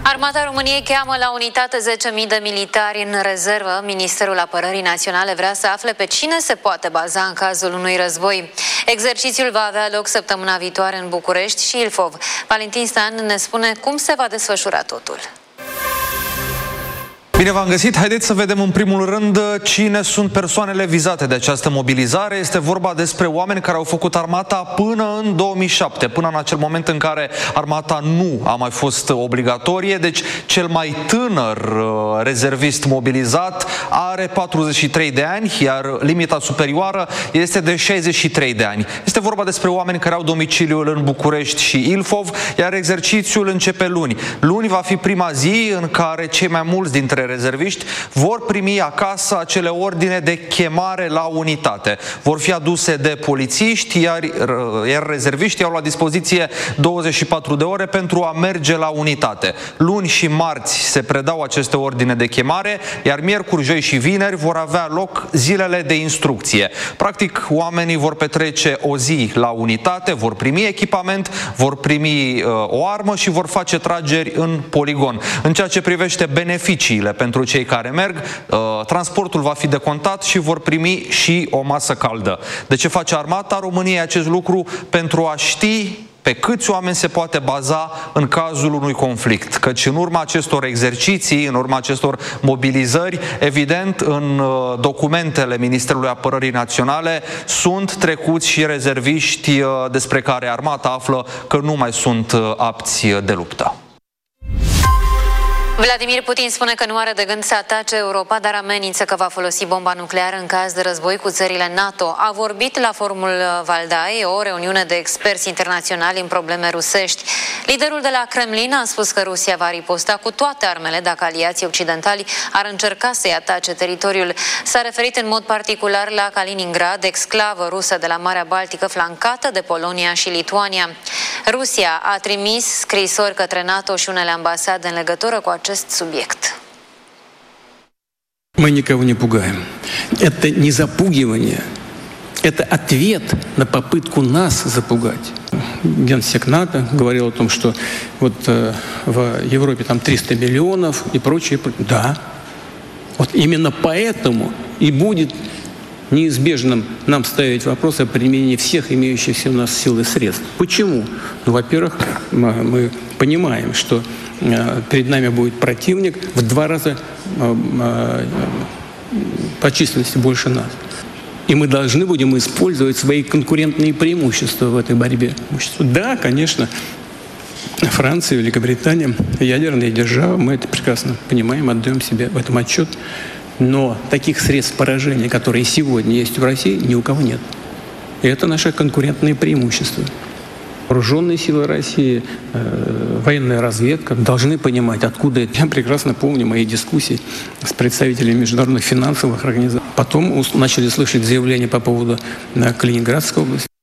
Armata României cheamă la unitate 10.000 de militari în rezervă. Ministerul Apărării Naționale vrea să afle pe cine se poate baza în cazul unui război. Exercițiul va avea loc săptămâna viitoare în București și Ilfov. Valentin Stan ne spune cum se va desfășura totul. Bine v-am găsit! Haideți să vedem în primul rând cine sunt persoanele vizate de această mobilizare. Este vorba despre oameni care au făcut armata până în 2007, până în acel moment în care armata nu a mai fost obligatorie. Deci cel mai tânăr rezervist mobilizat are 43 de ani, iar limita superioară este de 63 de ani. Este vorba despre oameni care au domiciliul în București și Ilfov, iar exercițiul începe luni. Luni va fi prima zi în care cei mai mulți dintre rezerviști vor primi acasă acele ordine de chemare la unitate. Vor fi aduse de polițiști, iar rezerviștii au la dispoziție 24 de ore pentru a merge la unitate. Luni și marți se predau aceste ordine de chemare, iar miercuri, joi și vineri vor avea loc zilele de instrucție. Practic, oamenii vor petrece o zi la unitate, vor primi echipament, vor primi o armă și vor face trageri în poligon. În ceea ce privește beneficiile pentru cei care merg, transportul va fi decontat și vor primi și o masă caldă. De ce face Armata României acest lucru? Pentru a ști pe câți oameni se poate baza în cazul unui conflict. Căci în urma acestor exerciții, în urma acestor mobilizări, evident, în documentele Ministerului Apărării Naționale sunt trecuți și rezerviști despre care Armata află că nu mai sunt apți de luptă. Vladimir Putin spune că nu are de gând să atace Europa, dar amenință că va folosi bomba nucleară în caz de război cu țările NATO. A vorbit la forumul Valdai, o reuniune de experți internaționali în probleme rusești. Liderul de la Kremlin a spus că Rusia va riposta cu toate armele dacă aliații occidentali ar încerca să-i atace teritoriul. S-a referit în mod particular la Kaliningrad, exclavă rusă de la Marea Baltică, flancată de Polonia și Lituania. Rusia a trimis scrisori către NATO și unele ambasade în legătură cu acest subiect. Мы никого не пугаем. Это не запугивание, это ответ на попытку нас запугать. Генсек НАТО говорил о том, что вот в Европе там 300 миллионов и прочее. Да, вот именно поэтому и будет неизбежным нам ставить вопрос о применении всех имеющихся у нас сил и средств. Почему? Ну, во-первых, мы понимаем, что перед нами будет противник в 2 раза по численности больше нас. И мы должны будем использовать свои конкурентные преимущества в этой борьбе. Да, конечно, Франция, Великобритания, ядерные державы, мы это прекрасно понимаем, отдаем себе в этом отчет. Но таких средств поражения, которые сегодня есть в России, ни у кого нет. И это наше конкурентное преимущество. Вооруженные силы России, военная разведка должны понимать, откуда это. Я прекрасно помню мои дискуссии с представителями международных финансовых организаций. Потом начали слышать заявления по поводу Калининградской области.